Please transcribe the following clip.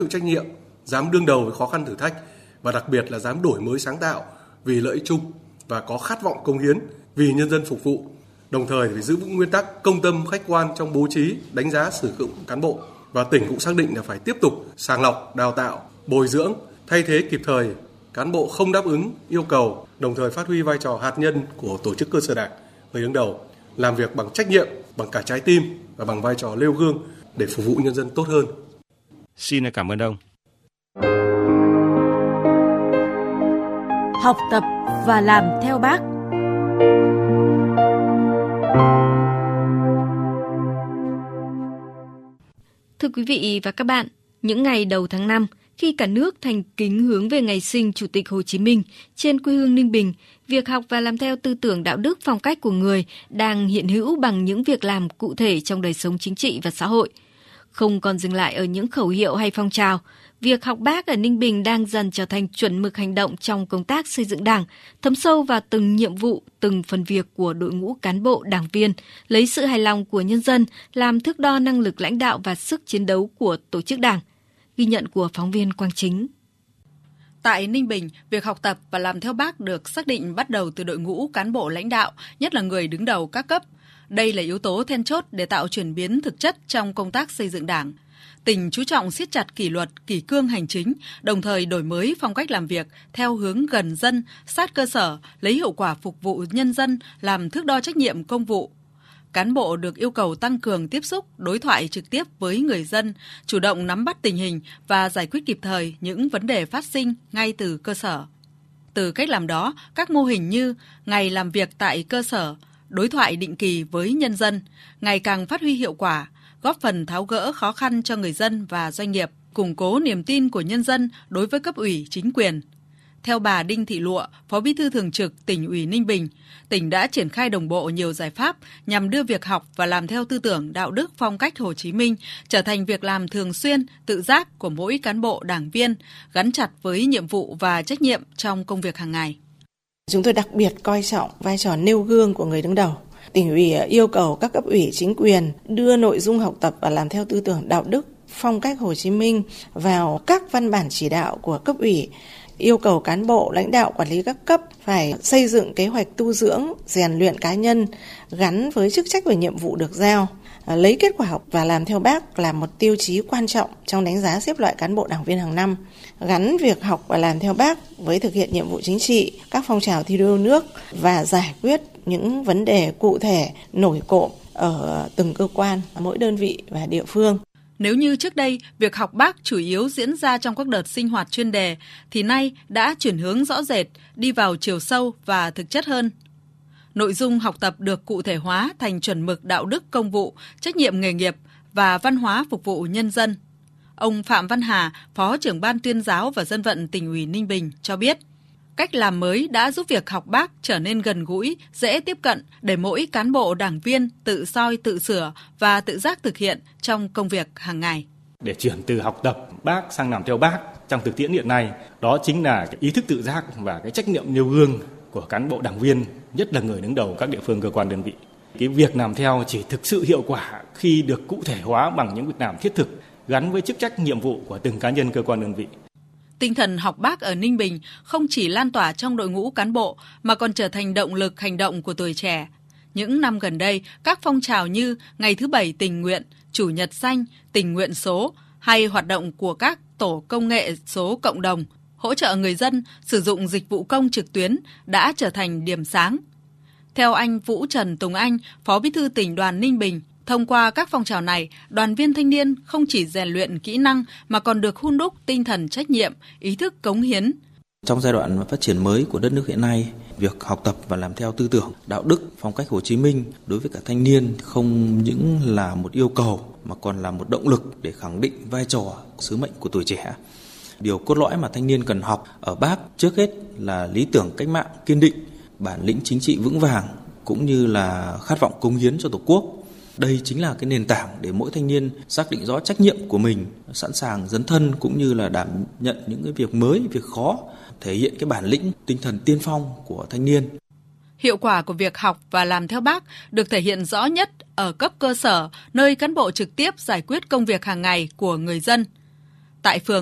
Tự trách nhiệm, dám đương đầu với khó khăn thử thách và đặc biệt là dám đổi mới sáng tạo vì lợi ích chung và có khát vọng cống hiến vì nhân dân phục vụ. Đồng thời phải giữ vững nguyên tắc công tâm khách quan trong bố trí, đánh giá sử dụng cán bộ. Và tỉnh cũng xác định là phải tiếp tục sàng lọc, đào tạo, bồi dưỡng, thay thế kịp thời cán bộ không đáp ứng yêu cầu, đồng thời phát huy vai trò hạt nhân của tổ chức cơ sở đảng, người đứng đầu, làm việc bằng trách nhiệm, bằng cả trái tim và bằng vai trò nêu gương để phục vụ nhân dân tốt hơn. Xin cảm ơn ông. Học tập và làm theo Bác. Thưa quý vị và các bạn, những ngày đầu tháng 5, khi cả nước thành kính hướng về ngày sinh Chủ tịch Hồ Chí Minh trên quê hương Ninh Bình, việc học và làm theo tư tưởng đạo đức phong cách của người đang hiện hữu bằng những việc làm cụ thể trong đời sống chính trị và xã hội. Không còn dừng lại ở những khẩu hiệu hay phong trào, việc học Bác ở Ninh Bình đang dần trở thành chuẩn mực hành động trong công tác xây dựng Đảng, thấm sâu vào từng nhiệm vụ, từng phần việc của đội ngũ cán bộ, đảng viên, lấy sự hài lòng của nhân dân làm thước đo năng lực lãnh đạo và sức chiến đấu của tổ chức Đảng. Ghi nhận của phóng viên Quang Chính. Tại Ninh Bình, việc học tập và làm theo Bác được xác định bắt đầu từ đội ngũ cán bộ lãnh đạo, nhất là người đứng đầu các cấp. Đây là yếu tố then chốt để tạo chuyển biến thực chất trong công tác xây dựng Đảng. Tỉnh chú trọng siết chặt kỷ luật, kỷ cương hành chính, đồng thời đổi mới phong cách làm việc theo hướng gần dân, sát cơ sở, lấy hiệu quả phục vụ nhân dân làm thước đo trách nhiệm công vụ. Cán bộ được yêu cầu tăng cường tiếp xúc, đối thoại trực tiếp với người dân, chủ động nắm bắt tình hình và giải quyết kịp thời những vấn đề phát sinh ngay từ cơ sở. Từ cách làm đó, các mô hình như ngày làm việc tại cơ sở, đối thoại định kỳ với nhân dân, ngày càng phát huy hiệu quả, góp phần tháo gỡ khó khăn cho người dân và doanh nghiệp, củng cố niềm tin của nhân dân đối với cấp ủy chính quyền. Theo bà Đinh Thị Lụa, Phó Bí thư Thường trực Tỉnh ủy Ninh Bình, tỉnh đã triển khai đồng bộ nhiều giải pháp nhằm đưa việc học và làm theo tư tưởng đạo đức phong cách Hồ Chí Minh trở thành việc làm thường xuyên, tự giác của mỗi cán bộ đảng viên, gắn chặt với nhiệm vụ và trách nhiệm trong công việc hàng ngày. Chúng tôi đặc biệt coi trọng vai trò nêu gương của người đứng đầu. Tỉnh ủy yêu cầu các cấp ủy chính quyền đưa nội dung học tập và làm theo tư tưởng đạo đức phong cách Hồ Chí Minh vào các văn bản chỉ đạo của cấp ủy, yêu cầu cán bộ, lãnh đạo, quản lý các cấp phải xây dựng kế hoạch tu dưỡng, rèn luyện cá nhân gắn với chức trách và nhiệm vụ được giao. Lấy kết quả học và làm theo Bác là một tiêu chí quan trọng trong đánh giá xếp loại cán bộ đảng viên hàng năm. Gắn việc học và làm theo Bác với thực hiện nhiệm vụ chính trị, các phong trào thi đua yêu nước và giải quyết những vấn đề cụ thể nổi cộm ở từng cơ quan, mỗi đơn vị và địa phương. Nếu như trước đây, việc học Bác chủ yếu diễn ra trong các đợt sinh hoạt chuyên đề, thì nay đã chuyển hướng rõ rệt, đi vào chiều sâu và thực chất hơn. Nội dung học tập được cụ thể hóa thành chuẩn mực đạo đức công vụ, trách nhiệm nghề nghiệp và văn hóa phục vụ nhân dân. Ông Phạm Văn Hà, Phó trưởng Ban Tuyên giáo và Dân vận Tỉnh ủy Ninh Bình cho biết, cách làm mới đã giúp việc học Bác trở nên gần gũi, dễ tiếp cận để mỗi cán bộ đảng viên tự soi, tự sửa và tự giác thực hiện trong công việc hàng ngày. Để chuyển từ học tập Bác sang làm theo Bác trong thực tiễn hiện nay, đó chính là cái ý thức tự giác và cái trách nhiệm nêu gương của cán bộ đảng viên, nhất là người đứng đầu các địa phương, cơ quan, đơn vị. Cái việc làm theo chỉ thực sự hiệu quả khi được cụ thể hóa bằng những việc làm thiết thực gắn với chức trách nhiệm vụ của từng cá nhân, cơ quan, đơn vị. Tinh thần học Bác ở Ninh Bình không chỉ lan tỏa trong đội ngũ cán bộ mà còn trở thành động lực hành động của tuổi trẻ. Những năm gần đây, các phong trào như Ngày thứ Bảy tình nguyện, Chủ nhật xanh, tình nguyện số hay hoạt động của các tổ công nghệ số cộng đồng hỗ trợ người dân sử dụng dịch vụ công trực tuyến đã trở thành điểm sáng. Theo anh Vũ Trần Tùng Anh, Phó Bí thư Tỉnh đoàn Ninh Bình, thông qua các phong trào này, đoàn viên thanh niên không chỉ rèn luyện kỹ năng mà còn được hun đúc tinh thần trách nhiệm, ý thức cống hiến. Trong giai đoạn phát triển mới của đất nước hiện nay, việc học tập và làm theo tư tưởng, đạo đức, phong cách Hồ Chí Minh đối với cả thanh niên không những là một yêu cầu mà còn là một động lực để khẳng định vai trò, sứ mệnh của tuổi trẻ. Điều cốt lõi mà thanh niên cần học ở Bác trước hết là lý tưởng cách mạng kiên định, bản lĩnh chính trị vững vàng cũng như là khát vọng cống hiến cho Tổ quốc. Đây chính là cái nền tảng để mỗi thanh niên xác định rõ trách nhiệm của mình, sẵn sàng dấn thân cũng như là đảm nhận những cái việc mới, việc khó, thể hiện cái bản lĩnh, tinh thần tiên phong của thanh niên. Hiệu quả của việc học và làm theo Bác được thể hiện rõ nhất ở cấp cơ sở, nơi cán bộ trực tiếp giải quyết công việc hàng ngày của người dân. tại phường